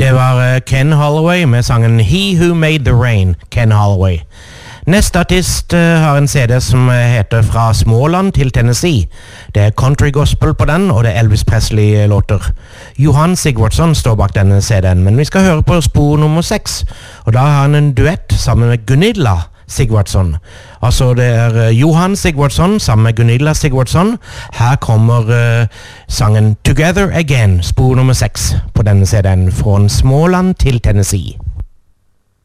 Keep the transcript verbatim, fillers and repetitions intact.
Det var Ken Holloway med sangen He Who Made the Rain, Ken Holloway. Neste artist har en C D som heter Fra Småland til Tennessee. Det er country gospel på den, og det er Elvis Presley-låter. Johan Sigvardsson står bak denne C D-en, men vi skal høre på spor nummer seks. Og da har han en duett sammen med Gunilla Sigvardsson. Altså det er Johan Sigvardsson sammen med Gunilla Sigvardsson. Her kommer uh, sangen Together Again, spor nummer seks på denne C D-en Fra Småland til Tennessee.